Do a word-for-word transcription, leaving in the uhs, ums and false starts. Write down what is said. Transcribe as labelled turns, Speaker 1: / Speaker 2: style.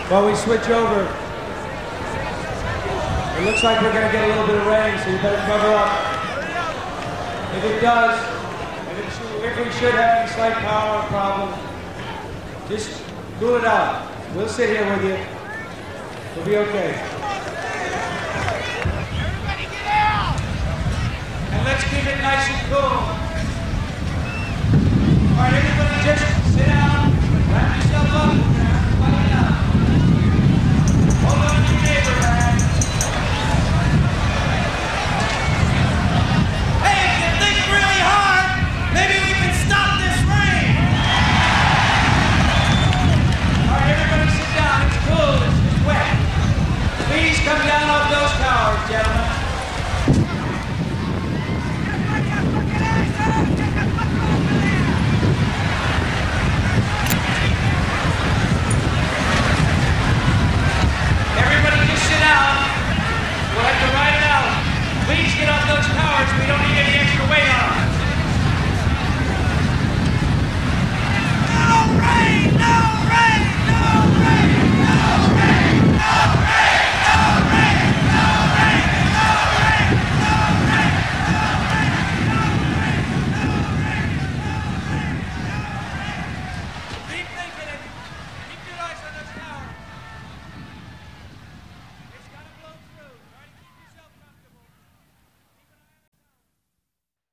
Speaker 1: While we switch over, it looks like we're going to get a little bit of rain, so you better cover up. If it does, if, it should, if we should have any slight power problem, just cool it out. We'll sit here with you. We'll be okay.